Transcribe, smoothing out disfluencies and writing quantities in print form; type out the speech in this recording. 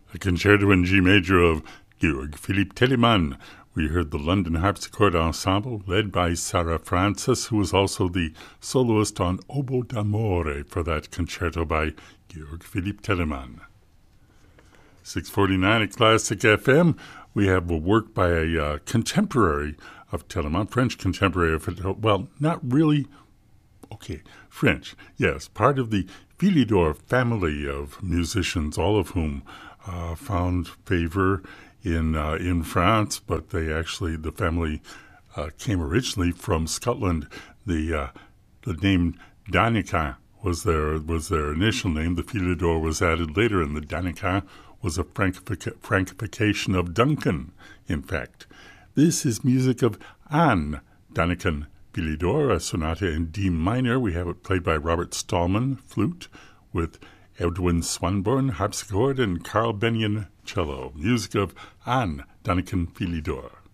A concerto in G major of Georg Philipp Telemann. We heard the London Harpsichord Ensemble, led by Sarah Francis, who was also the soloist on Oboe d'Amore for that concerto by Georg Philipp Telemann. 6:49 at Classic FM. We have a work by a contemporary of Telemann, French contemporary of, well, not really, okay, French, yes, part of the Philidor family of musicians, all of whom found favor in France, but the family came originally from Scotland. The name Danican was their initial name. The Philidor was added later, and the Danican was a frankification of Duncan, in fact. This is music of Anne Danican Philidor, a sonata in D minor. We have it played by Robert Stallman, flute, with Edwin Swanborn, harpsichord, and Carl Benyon, cello. Music of Anne Danican Philidor.